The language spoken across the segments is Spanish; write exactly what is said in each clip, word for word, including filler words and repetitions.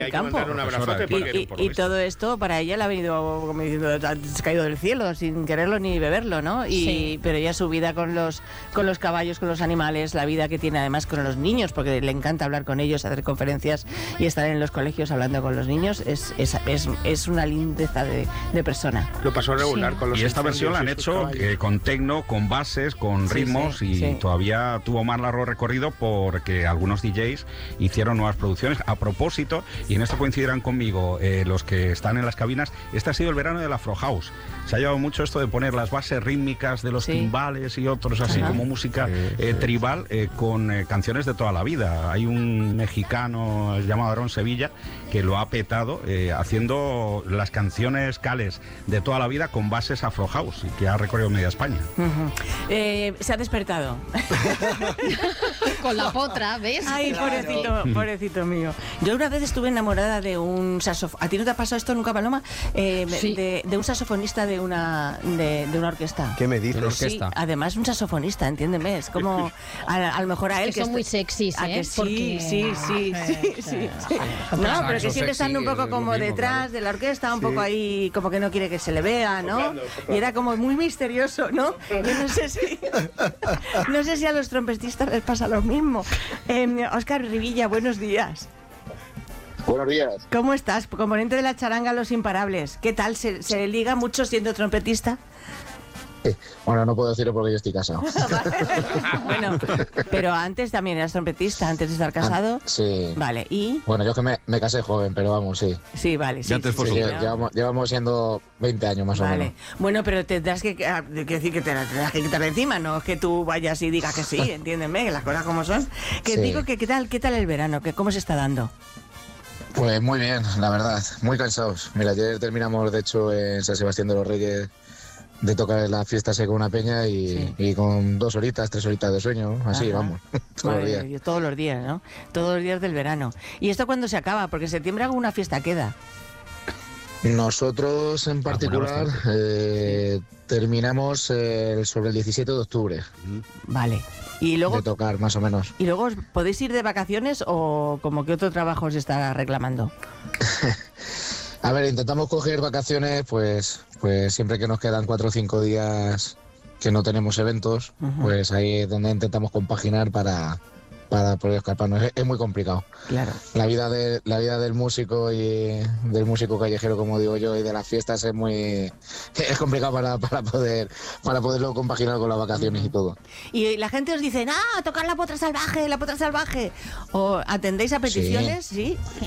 hay campo. que mandar un abrazote. Y, y, y todo esto para ella le ha venido como diciendo, ha caído del cielo sin quererlo ni beberlo, ¿no? Y sí. Pero ella su vida con los con los caballos, con los animales, la vida que tiene además con los niños, porque le encanta hablar con ellos, hacer conferencias y estar en los colegios hablando con los niños, es es, es, es una lindeza de, de persona. Lo pasó regular sí. con los Y esta versión la han hecho eh, con tecno, con bases, con sí, ritmos sí, y sí. todavía tuvo más largo recorrido porque algunos D Js hicieron nuevas producciones. A propósito, y en esto coincidirán conmigo eh, los que están en las cabinas, este ha sido el verano del Afro House. Se ha llevado mucho esto de poner las bases rítmicas de los sí. timbales y otros así, ajá, como música eh, tribal eh, con eh, canciones de toda la vida. Hay un mexicano llamado Aarón Sevilla que lo ha petado eh, haciendo las canciones cales de toda la vida con bases Afro House y que ha recorrido media España. Uh-huh. eh, se ha despertado con la potra, ¿ves? Ay, claro. pobrecito, pobrecito mío. Yo una vez estuve enamorada de un saxofonista. ¿A ti no te ha pasado esto nunca, Paloma? Eh, sí. de, de un saxofonista de una de, de una orquesta. ¿Qué me dices? Sí, además un saxofonista, entiéndeme, es como a, a lo mejor a él es que, que son muy sexys, ¿eh? Que sí, Porque... sí, sí, sí, sí, sí, sí. No, pero que siempre están un poco como mismo, detrás claro. de la orquesta, un sí. poco ahí, como que no quiere que se le vea, ¿no? Soplando, soplando. Y era como muy misterioso, ¿no? Yo no sé si no sé si a los trompetistas les pasa lo mismo. Eh, Óscar Rivilla, buenos días. Buenos días. ¿Cómo estás? Componente de la charanga Los Imparables. ¿Qué tal? ¿Se, se liga mucho siendo trompetista? Sí. Bueno, no puedo decirlo porque yo estoy casado. Bueno, pero antes también eras trompetista, antes de estar casado. Ah, sí. Vale, ¿y? Bueno, yo que me, me casé joven, pero vamos, sí. Sí, vale, sí. sí, sí, sí llevamos, llevamos siendo veinte años más vale. o menos. Bueno, pero tendrás que, que decir que te la tendrás que quitar de encima, no es que tú vayas y digas que sí, entiéndeme, que las cosas como son. Que sí. digo que qué tal, qué tal el verano, que cómo se está dando. Pues muy bien, la verdad, muy cansados. Mira, ayer terminamos, de hecho, en San Sebastián de los Reyes de tocar la fiesta con una peña y, sí. y con dos horitas, tres horitas de sueño, así Ajá. vamos, todos vale, los días. Todos los días, ¿no? Todos los días del verano. ¿Y esto cuándo se acaba? Porque en septiembre alguna fiesta queda. Nosotros en particular eh, terminamos eh, sobre el diecisiete de octubre. Vale. Y luego de tocar, más o menos. ¿Y luego podéis ir de vacaciones o como que otro trabajo os está reclamando? A ver, intentamos coger vacaciones, pues, pues siempre que nos quedan cuatro o cinco días que no tenemos eventos, uh-huh. pues ahí es donde intentamos compaginar para, para poder escaparnos. Es, es muy complicado. Claro. La vida de la vida del músico y del músico callejero, como digo yo, y de las fiestas es muy es complicado para, para poder para poderlo compaginar con las vacaciones uh-huh. y todo. Y la gente os dice, "Ah, tocar la potra salvaje, la potra salvaje." ¿O atendéis a peticiones? Sí. ¿Sí?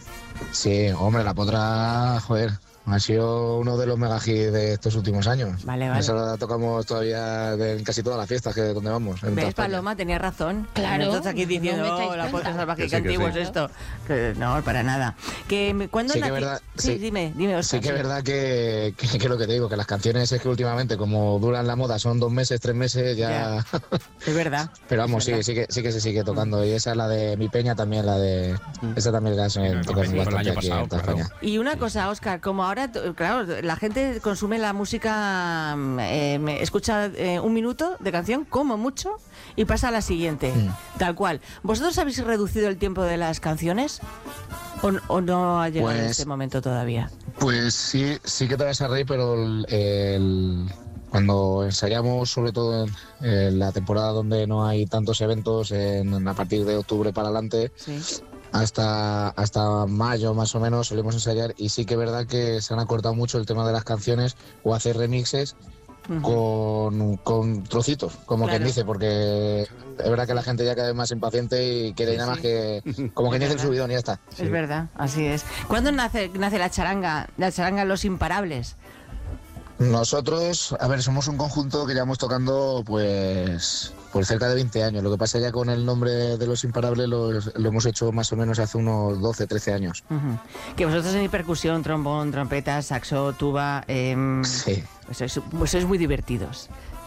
Sí, hombre, la potra, joder, ha sido uno de los mega hits de estos últimos años. Vale, vale. Esa la tocamos todavía en casi todas las fiestas que donde vamos. ¿Ves, Paloma? Tenía razón. Claro. Nosotros aquí diciendo, no oh, la potra salvaje, qué antiguo es esto. Que, no, para nada. Que, ¿cuándo sí, nací? que verdad, sí, sí, dime, dime, Óscar. Sí que es verdad que, que, que lo que te digo, que las canciones es que últimamente, como duran la moda, son dos meses, tres meses, ya... ya. Es verdad. Pero vamos, es sí, verdad. sí que, sí que se sigue tocando. Y esa es la de Mi Peña también, la de... Mm. Esa también la se toca bastante aquí en España. Y una cosa, Óscar, como ahora, claro, la gente consume la música, eh, escucha eh, un minuto de canción, como mucho, y pasa a la siguiente, mm. tal cual. ¿Vosotros habéis reducido el tiempo de las canciones? ¿O, o no ha llegado pues, este momento todavía? Pues sí, sí que te vas a reír, pero el, el, cuando ensayamos, sobre todo en, en la temporada donde no hay tantos eventos, en, a partir de octubre para adelante, sí. hasta, hasta mayo más o menos solemos ensayar, y sí que es verdad que se han acortado mucho el tema de las canciones o hacer remixes uh-huh. con, con trocitos, como claro. quien dice, porque es verdad que la gente ya cada vez más impaciente y quiere sí, nada más sí. que como que dice el subidón y ya está. Es sí. verdad, así es. ¿Cuándo nace, nace la charanga, la charanga Los Imparables? Nosotros, a ver, somos un conjunto que llevamos tocando pues por cerca de veinte años. Lo que pasa ya con el nombre de Los Imparables lo, lo hemos hecho más o menos hace unos doce, trece años. Uh-huh. Que vosotros tenéis percusión, trombón, trompeta, saxo, tuba... Eh, sí. Sois, pues sois muy divertidos.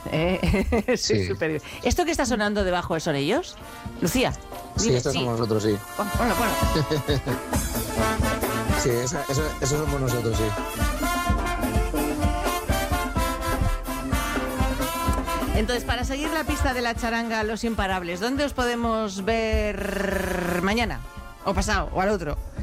Eh, sí. Super... ¿Esto que está sonando debajo son ellos? Lucía. Sí, dime, esto sí. somos nosotros, sí. Bueno, bueno. Sí, esa, eso, eso somos nosotros, sí. Entonces, para seguir la pista de la charanga Los Imparables, ¿dónde os podemos ver mañana? ¿O pasado? ¿O al otro?